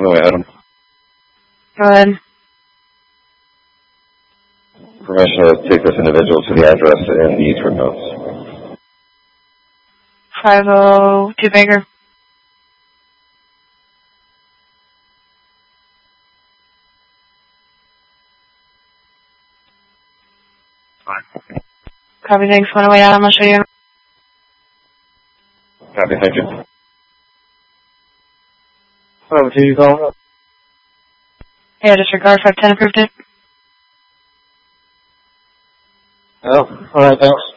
Go ahead, Adam. Go ahead. Permission to take this individual to the address in the Eastwood notes. 502 Baker. Fine. Copy, thanks. 108 Adam, I'll show you. Copy, thank you. 502, you calling up? Yeah, disregard 510 approved it. Oh, alright, thanks.